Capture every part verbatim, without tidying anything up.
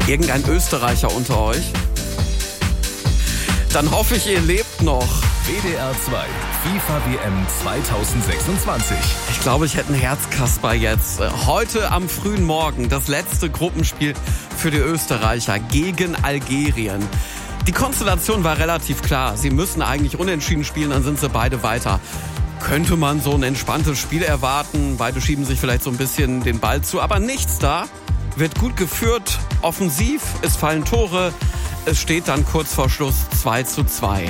Irgendein Österreicher unter euch? Dann hoffe ich, ihr lebt noch. W D R zwei FIFA W M zwanzig sechsundzwanzig. Ich glaube, ich hätte einen Herzkasper jetzt. Heute am frühen Morgen das letzte Gruppenspiel für die Österreicher gegen Algerien. Die Konstellation war relativ klar. Sie müssen eigentlich unentschieden spielen, dann sind sie beide weiter. Könnte man so ein entspanntes Spiel erwarten. Beide schieben sich vielleicht so ein bisschen den Ball zu, aber nichts da. Wird gut geführt, offensiv, es fallen Tore. Es steht dann kurz vor Schluss zwei zu zwei.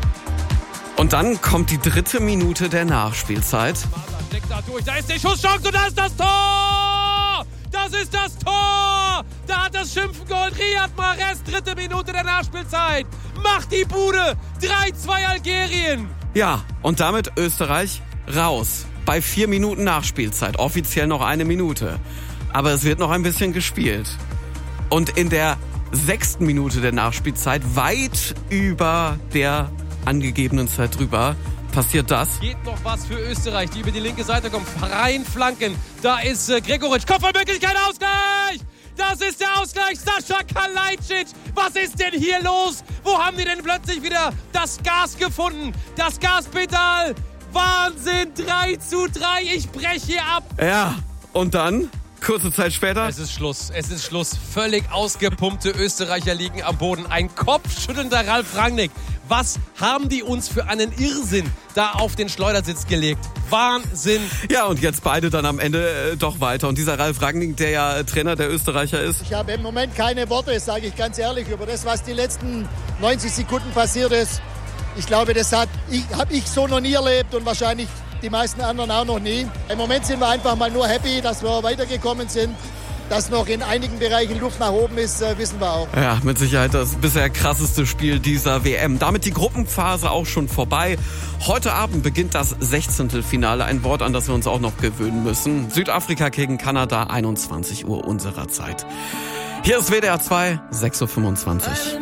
Und dann kommt die dritte Minute der Nachspielzeit. Da ist die Schusschance und da ist das Tor! Das ist das Tor! Da hat das Schimpfen geholt. Riyad Mahrez, dritte Minute der Nachspielzeit. Macht die Bude. drei zwei Algerien. Ja, und damit Österreich raus. Bei vier Minuten Nachspielzeit. Offiziell noch eine Minute. Aber es wird noch ein bisschen gespielt. Und in der sechsten Minute der Nachspielzeit, weit über der angegebenen Zeit drüber, passiert das. Geht noch was für Österreich, die über die linke Seite kommen. Freien Flanken. Da ist äh, Gregoritsch. Kopfballmöglichkeit, Ausgleich! Das ist der Ausgleich. Sascha Kalajdzic. Was ist denn hier los? Wo haben die denn plötzlich wieder das Gas gefunden? Das Gaspedal. Wahnsinn. drei zu drei. Ich breche hier ab. Ja, und dann? Kurze Zeit später. Es ist Schluss, es ist Schluss. Völlig ausgepumpte Österreicher liegen am Boden. Ein kopfschüttelnder Ralf Rangnick. Was haben die uns für einen Irrsinn da auf den Schleudersitz gelegt? Wahnsinn. Ja, und jetzt beide dann am Ende äh, doch weiter. Und dieser Ralf Rangnick, der ja äh, Trainer der Österreicher ist. Ich habe im Moment keine Worte, sage ich ganz ehrlich, über das, was die letzten neunzig Sekunden passiert ist. Ich glaube, das hat ich, habe ich so noch nie erlebt und wahrscheinlich die meisten anderen auch noch nie. Im Moment sind wir einfach mal nur happy, dass wir weitergekommen sind. Dass noch in einigen Bereichen Luft nach oben ist, äh, wissen wir auch. Ja, mit Sicherheit das bisher krasseste Spiel dieser W M. Damit die Gruppenphase auch schon vorbei. Heute Abend beginnt das Sechzehntelfinale. Ein Wort, an das wir uns auch noch gewöhnen müssen. Südafrika gegen Kanada, einundzwanzig Uhr unserer Zeit. Hier ist W D R zwei, sechs Uhr fünfundzwanzig.